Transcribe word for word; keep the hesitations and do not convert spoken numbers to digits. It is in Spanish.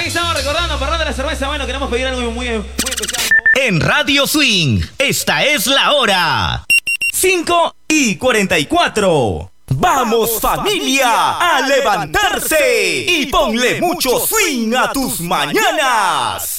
Ahí estamos recordando, perdón de la cerveza. Bueno, queremos pedir algo muy, muy especial. En Radio Swing, esta es la hora. cinco y cuarenta y cuatro. Vamos familia a levantarse y ponle mucho swing a tus mañanas.